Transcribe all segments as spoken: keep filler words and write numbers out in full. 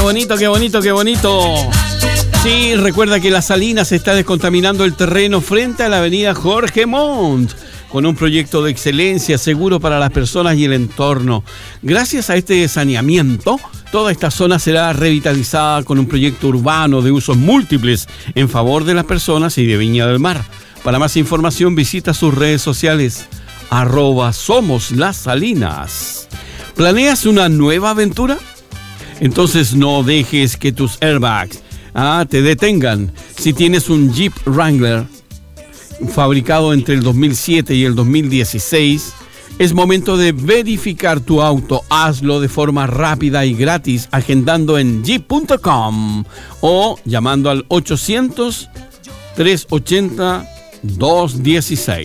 bonito, qué bonito, qué bonito. Sí, recuerda que La Salinas está descontaminando el terreno frente a la avenida Jorge Montt, con un proyecto de excelencia seguro para las personas y el entorno. Gracias a este saneamiento, toda esta zona será revitalizada con un proyecto urbano de usos múltiples en favor de las personas y de Viña del Mar. Para más información visita sus redes sociales, arroba Somos Las Salinas. ¿Planeas una nueva aventura? Entonces no dejes que tus airbags ah, te detengan. Si tienes un Jeep Wrangler fabricado entre el dos mil siete y el dos mil dieciséis, es momento de verificar tu auto. Hazlo de forma rápida y gratis agendando en jeep punto com o llamando al ochocientos, trescientos ochenta, doscientos dieciséis.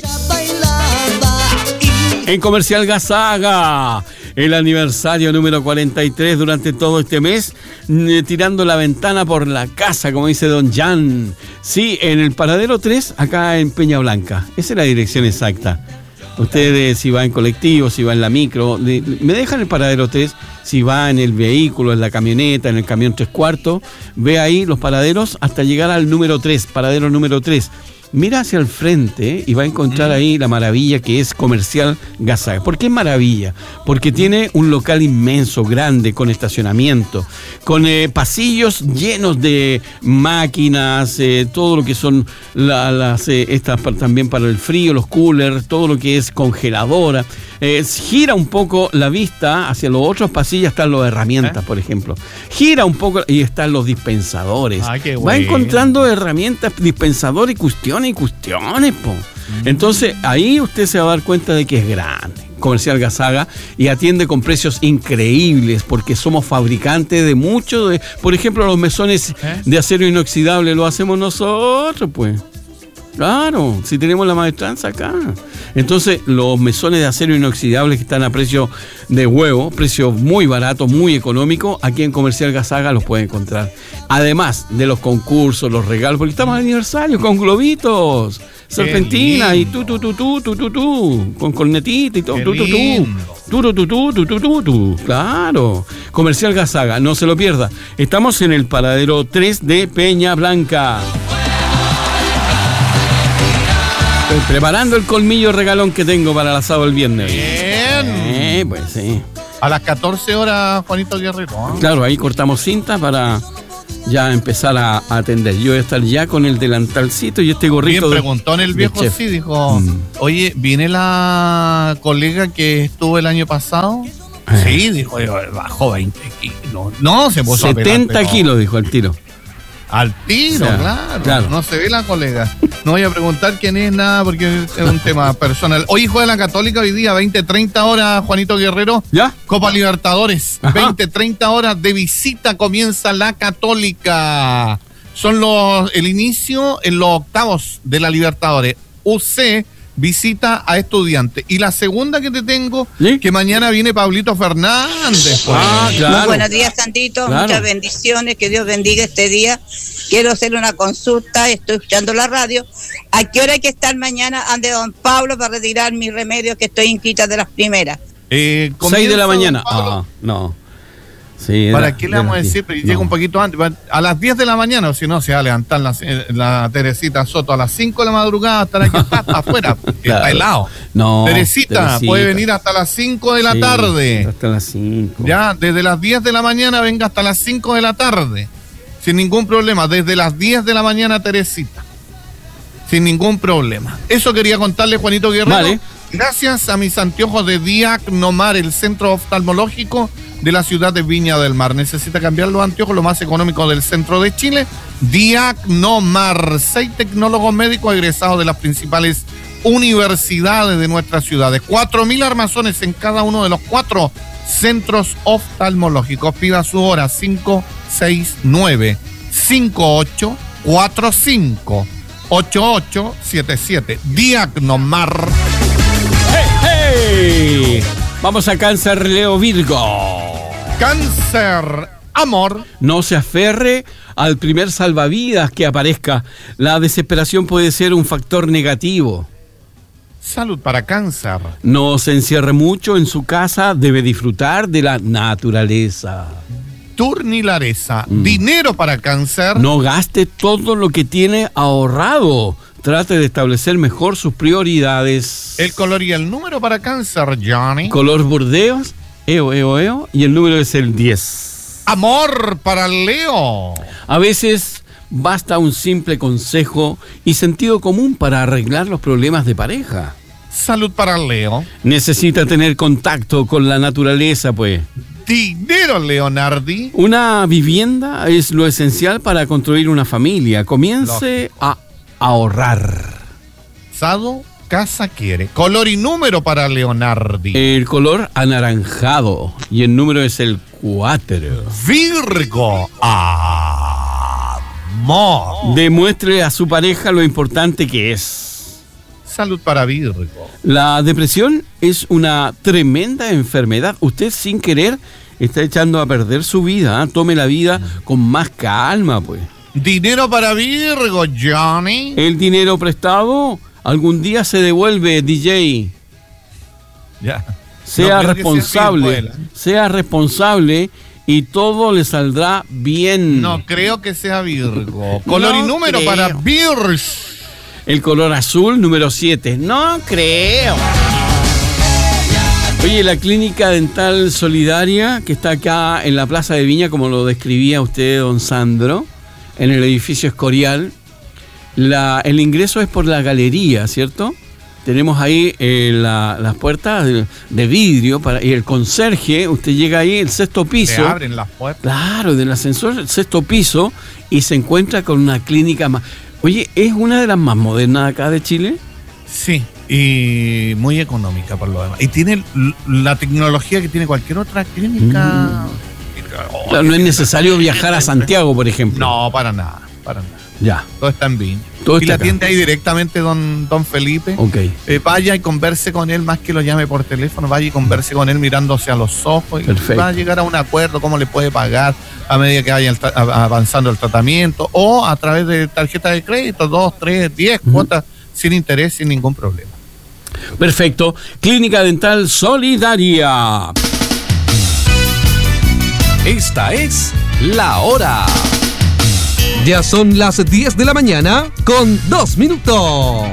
En Comercial Gazaga, el aniversario número cuarenta y tres durante todo este mes, tirando la ventana por la casa, como dice Don Jan. Sí, en el paradero tres, acá en Peña Blanca. Esa es la dirección exacta. Ustedes, si va en colectivo, si va en la micro, me dejan el paradero tres. Si va en el vehículo, en la camioneta, en el camión tres cuartos, ve ahí los paraderos hasta llegar al número tres, paradero número tres. Mira hacia el frente y va a encontrar ahí la maravilla que es Comercial Gazaga. ¿Por qué maravilla? Porque tiene un local inmenso, grande, con estacionamiento, con eh, pasillos llenos de máquinas, eh, todo lo que son la, las eh, estas para, también para el frío, los coolers, todo lo que es congeladora. Eh, gira un poco la vista hacia los otros pasillos, están las herramientas, ¿Eh? por ejemplo. Gira un poco y están los dispensadores. Ah, qué bueno. Va encontrando herramientas, dispensadores y cuestiones y cuestiones, po. Mm. Entonces, ahí usted se va a dar cuenta de que es grande. Comercial Gazaga, y atiende con precios increíbles porque somos fabricantes de muchos, de, por ejemplo, los mesones ¿Eh? de acero inoxidable lo hacemos nosotros, pues. Claro, si tenemos la maestranza acá. Entonces, los mesones de acero inoxidable que están a precio de huevo, precio muy barato, muy económico, aquí en Comercial Gazaga los pueden encontrar. Además de los concursos, los regalos, porque estamos de aniversario con globitos, serpentina y tu tu tu tu tu tu tu, con cornetita y todo, tu tu tu, tu tu tu tu tu tu tu, claro. Comercial Gazaga, no se lo pierda. Estamos en el paradero tres de Peña Blanca. Estoy preparando el colmillo regalón que tengo para el asado el viernes. Bien. Eh, pues sí. A las catorce horas, Juanito Guerrero. ¿eh? Claro, ahí cortamos cinta para ya empezar a, a atender. Yo voy a estar ya con el delantalcito y este gorrito. Bien, preguntó en el viejo, sí, dijo, mm. oye, ¿viene la colega que estuvo el año pasado? Eh. Sí, dijo, bajó veinte kilos. No, se puso setenta a pelar, kilos, dijo el tiro. Al tiro, o sea, claro, claro. No se ve la colega. No voy a preguntar quién es, nada, porque es un tema personal. Hoy juega la Católica, hoy día, veinte, treinta horas, Juanito Guerrero. ¿Ya? Copa Libertadores. Ajá. veinte, treinta horas de visita comienza la Católica. Son los el inicio en los octavos de la Libertadores. U C visita a Estudiantes. Y la segunda que te tengo, ¿sí? que mañana viene Pablito Fernández. Pues. Ah, claro. Muy buenos días, Santito. Claro. Muchas bendiciones. Que Dios bendiga este día. Quiero hacer una consulta. Estoy escuchando la radio. ¿A qué hora hay que estar mañana ante don Pablo para retirar mis remedios que estoy inscrita de las primeras? Eh, seis de la mañana. Ah, no. Sí, ¿Para era, qué le vamos a decir? No. Llega un poquito antes, a las diez de la mañana, o si no, se va a levantar la, la Teresita Soto a las cinco de la madrugada, estará aquí afuera, claro. Está helado. No, Teresita, Teresita puede venir hasta las cinco de la sí, tarde. Hasta las cinco. Ya, desde las diez de la mañana venga hasta las cinco de la tarde, sin ningún problema. Desde las diez de la mañana, Teresita, sin ningún problema. Eso quería contarle, Juanito Guerrero. Vale. Gracias a mis anteojos de Diagnomar, el centro oftalmológico de la ciudad de Viña del Mar. Necesita cambiar los anteojos, lo más económico del centro de Chile. Diagnomar, seis tecnólogos médicos egresados de las principales universidades de nuestras ciudades. Cuatro mil armazones en cada uno de los cuatro centros oftalmológicos. Pida su hora cinco seis nueve, cinco ocho cuatro cinco, ocho ocho siete siete. Diagnomar. ¡Hey, hey! Vamos a Cáncer, Leo, Virgo. Cáncer, amor. No se aferre al primer salvavidas que aparezca. La desesperación puede ser un factor negativo. Salud para Cáncer. No se encierre mucho en su casa, debe disfrutar de la naturaleza. Turnilaresa. Mm. Dinero para cáncer. No gaste todo lo que tiene ahorrado. Trate de establecer mejor sus prioridades. El color y el número para cáncer, Johnny. Color burdeos, eo, eo, eo, y el número es el diez. Amor para Leo. A veces basta un simple consejo y sentido común para arreglar los problemas de pareja. Salud para Leo. Necesita tener contacto con la naturaleza, pues. Dinero, Leonardi. Una vivienda es lo esencial para construir una familia. Comience Lógico. a ahorrar. Sado, casa quiere. Color y número para Leonardi. El color anaranjado y el número es el cuatro. Virgo. Amor. Demuestre a su pareja lo importante que es. Salud para Virgo. La depresión es una tremenda enfermedad. Usted sin querer está echando a perder su vida. ¿eh? Tome la vida con más calma, pues. Dinero para Virgo, Johnny. El dinero prestado algún día se devuelve, D J. Ya. Sea no responsable. Sea, sea responsable y todo le saldrá bien. No creo que sea Virgo. Color no y número creo. Para Virgo. El color azul, número siete. No creo. Oye, la clínica dental solidaria que está acá en la Plaza de Viña, como lo describía usted, don Sandro, en el edificio Escorial, la, el ingreso es por la galería, ¿cierto? Tenemos ahí eh, la, las puertas de, de vidrio para, y el conserje, usted llega ahí, el sexto piso. Se abren las puertas. Claro, del ascensor, el sexto piso, y se encuentra con una clínica más. Oye, ¿es una de las más modernas acá de Chile? Sí, y muy económica por lo demás. Y tiene la tecnología que tiene cualquier otra clínica. Mm. Claro, no es necesario viajar a Santiago, por ejemplo. No, para nada, para nada. Ya. Todo está en Viña. Todo y la atiende ahí directamente don, don Felipe. Ok. Eh, vaya y converse con él, más que lo llame por teléfono, vaya y converse con él mirándose a los ojos. Y Perfecto. va a llegar a un acuerdo, cómo le puede pagar a medida que vaya avanzando el tratamiento, o a través de tarjeta de crédito, dos, tres, diez uh-huh. cuotas, sin interés, sin ningún problema. Perfecto. Clínica Dental Solidaria. Esta es La Hora. Ya son las diez de la mañana con dos minutos.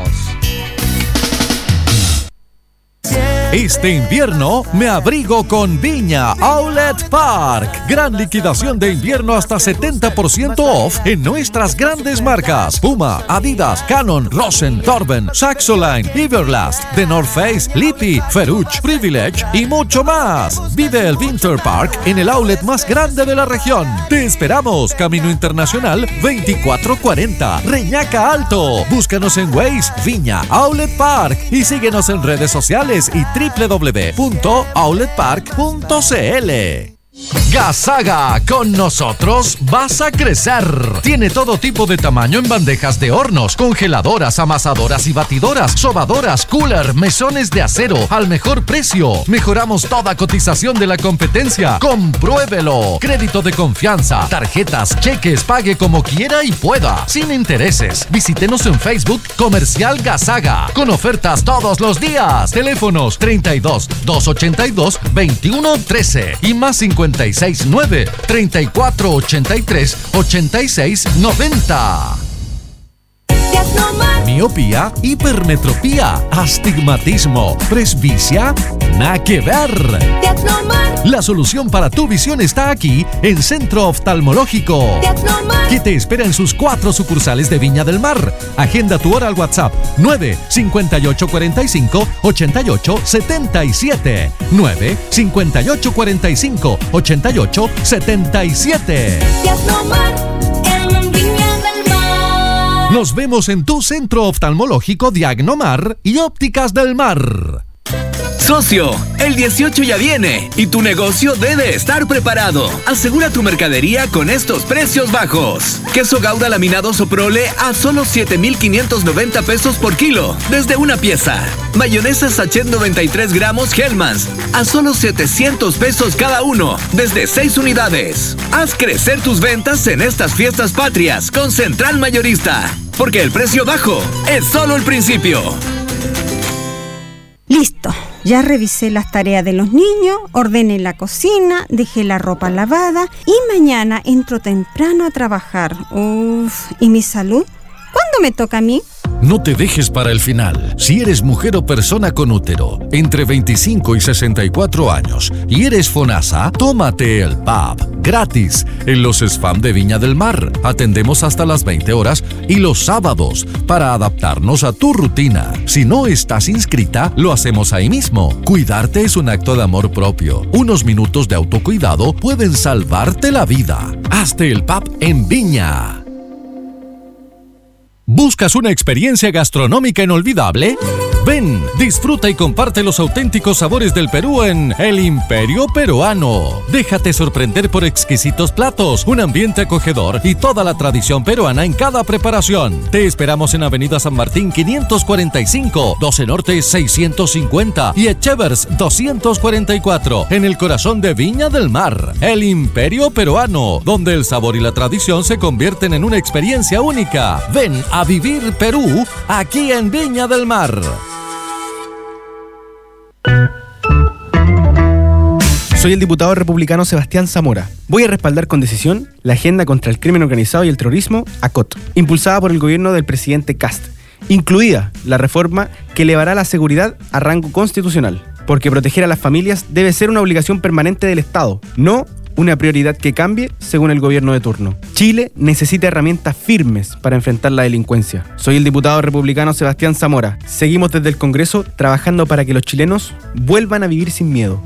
Este invierno me abrigo con Viña Outlet Park. Gran liquidación de invierno hasta setenta por ciento off en nuestras grandes marcas: Puma, Adidas, Canon, Rosen, Torben, Saxoline, Everlast, The North Face, Lippy, Ferruch, Privilege y mucho más. Vive el Winter Park en el outlet más grande de la región. Te esperamos, Camino Internacional veinticuatro cuarenta, Reñaca Alto. Búscanos en Waze, Viña Outlet Park, y síguenos en redes sociales y doble u doble u doble u punto outlet park punto c l. Gasaga, con nosotros vas a crecer. Tiene todo tipo de tamaño en bandejas de hornos, congeladoras, amasadoras y batidoras, sobadoras, cooler, mesones de acero al mejor precio. Mejoramos toda cotización de la competencia. Compruébelo. Crédito de confianza, tarjetas, cheques, pague como quiera y pueda, sin intereses. Visítenos en Facebook Comercial Gasaga, con ofertas todos los días. Teléfonos treinta y dos, doscientos ochenta y dos, veintiuno trece y más cincuenta y seis nueve, treinta y cuatro ochenta y tres, ochenta y seis noventa. Miopía, hipermetropía, astigmatismo, presbicia, nada que ver. La solución para tu visión está aquí en Centro Oftalmológico, que te espera en sus cuatro sucursales de Viña del Mar. Agenda tu hora al WhatsApp nueve cincuenta y ocho cuarenta y cinco, ochenta y ocho setenta y siete. nueve cincuenta y ocho cuarenta y cinco, ochenta y ocho setenta y siete. Nos vemos en tu Centro Oftalmológico Diagnomar y Ópticas del Mar. Socio, el dieciocho ya viene y tu negocio debe estar preparado. Asegura tu mercadería con estos precios bajos. Queso Gouda laminado Soprole a solo siete mil quinientos noventa pesos por kilo, desde una pieza. Mayonesa Sachet noventa y tres gramos Hellmann's a solo setecientos pesos cada uno, desde seis unidades. Haz crecer tus ventas en estas fiestas patrias con Central Mayorista, porque el precio bajo es solo el principio. Listo. Ya revisé las tareas de los niños, ordené la cocina, dejé la ropa lavada y mañana entro temprano a trabajar. Uf, ¿y mi salud? ¿Cuándo me toca a mí? No te dejes para el final. Si eres mujer o persona con útero entre veinticinco y sesenta y cuatro años y eres FONASA, tómate el P A P gratis en los S F A M de Viña del Mar. Atendemos hasta las veinte horas y los sábados para adaptarnos a tu rutina. Si no estás inscrita, lo hacemos ahí mismo. Cuidarte es un acto de amor propio. Unos minutos de autocuidado pueden salvarte la vida. Hazte el P A P en Viña. ¿Buscas una experiencia gastronómica inolvidable? Ven, disfruta y comparte los auténticos sabores del Perú en El Imperio Peruano. Déjate sorprender por exquisitos platos, un ambiente acogedor y toda la tradición peruana en cada preparación. Te esperamos en Avenida San Martín quinientos cuarenta y cinco, doce Norte seiscientos cincuenta y Echevers doscientos cuarenta y cuatro, en el corazón de Viña del Mar. El Imperio Peruano, donde el sabor y la tradición se convierten en una experiencia única. Ven a vivir Perú aquí en Viña del Mar. Soy el diputado republicano Sebastián Zamora. Voy a respaldar con decisión la agenda contra el crimen organizado y el terrorismo, A C O T, impulsada por el gobierno del presidente Kast, incluida la reforma que elevará la seguridad a rango constitucional, porque proteger a las familias debe ser una obligación permanente del Estado, no una prioridad que cambie según el gobierno de turno. Chile necesita herramientas firmes para enfrentar la delincuencia. Soy el diputado republicano Sebastián Zamora. Seguimos desde el Congreso trabajando para que los chilenos vuelvan a vivir sin miedo.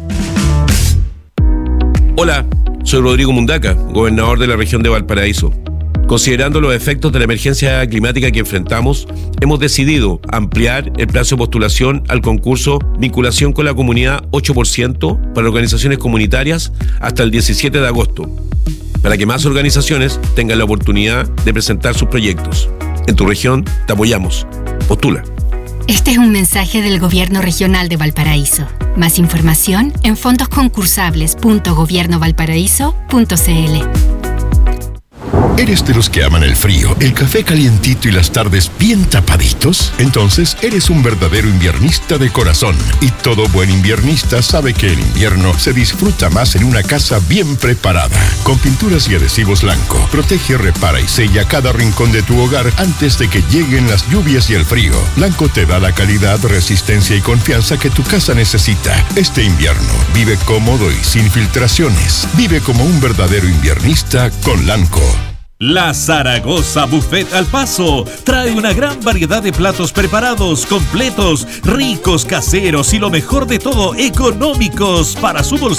Hola, soy Rodrigo Mundaca, gobernador de la región de Valparaíso. Considerando los efectos de la emergencia climática que enfrentamos, hemos decidido ampliar el plazo de postulación al concurso Vinculación con la Comunidad ocho por ciento para organizaciones comunitarias hasta el diecisiete de agosto, para que más organizaciones tengan la oportunidad de presentar sus proyectos. En tu región te apoyamos. Postula. Este es un mensaje del Gobierno Regional de Valparaíso. Más información en fondosconcursables punto gobierno valparaíso punto c l. ¿Eres de los que aman el frío, el café calientito y las tardes bien tapaditos? Entonces eres un verdadero inviernista de corazón. Y todo buen inviernista sabe que el invierno se disfruta más en una casa bien preparada. Con pinturas y adhesivos Lanco, protege, repara y sella cada rincón de tu hogar antes de que lleguen las lluvias y el frío. Lanco te da la calidad, resistencia y confianza que tu casa necesita. Este invierno, vive cómodo y sin filtraciones. Vive como un verdadero inviernista con Lanco. La Zaragoza Buffet al Paso trae una gran variedad de platos preparados, completos, ricos, caseros y lo mejor de todo, económicos para su bolsillo.